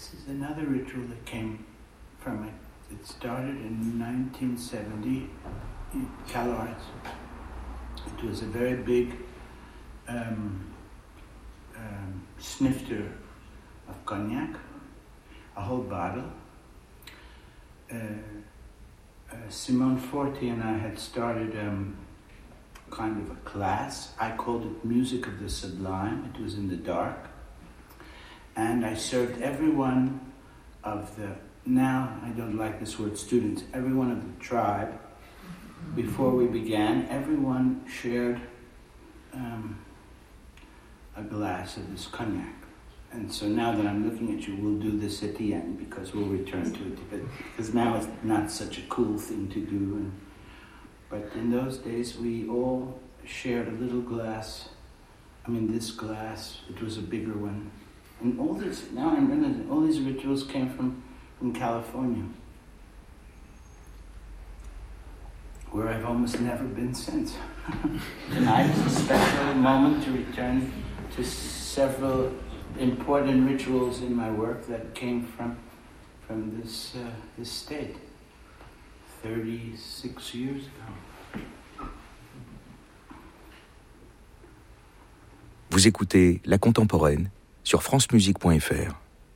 This is another ritual that came from it. It started in 1970 in CalArts. It was a very big snifter of cognac, a whole bottle. Simone Forti and I had started kind of a class. I called it Music of the Sublime. It was in the dark. And I served every one of the, now I don't like this word students, every one of the tribe. Before we began, everyone shared a glass of this cognac. And so now that I'm looking at you, we'll do this at the end because we'll return to it. Because now it's not such a cool thing to do. But in those days, we all shared a little glass. I mean, this glass, it was a bigger one. And all this, now I'm realizing, all these rituals came from California, where I've almost never been since. Tonight is a special moment to return to several important rituals in my work that came from this state 36 years ago. Vous écoutez La Contemporaine sur francemusique.fr.